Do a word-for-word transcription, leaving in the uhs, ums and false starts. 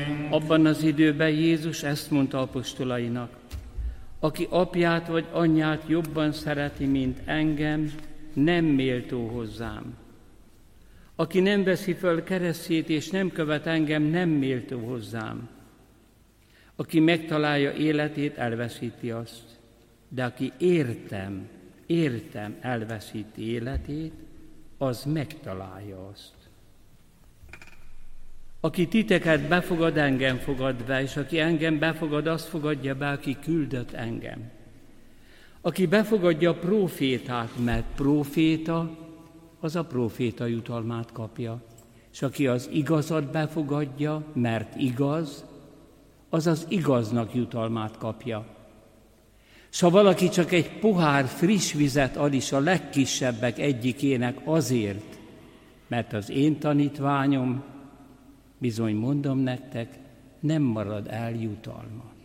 Abban az időben Jézus ezt mondta apostolainak: aki apját vagy anyját jobban szereti, mint engem, nem méltó hozzám. Aki nem veszi föl keresztjét és nem követ engem, nem méltó hozzám. Aki megtalálja életét, elveszíti azt. De aki értem, értem elveszíti életét, az megtalálja azt. Aki titeket befogad, engem fogad be, és aki engem befogad, azt fogadja be, aki küldött engem. Aki befogadja a prófétát, mert próféta, az a próféta jutalmát kapja. És aki az igazat befogadja, mert igaz, az az igaznak jutalmát kapja. S ha valaki csak egy pohár friss vizet ad is a legkisebbek egyikének azért, mert az én tanítványom, bizony mondom nektek, nem marad el jutalma.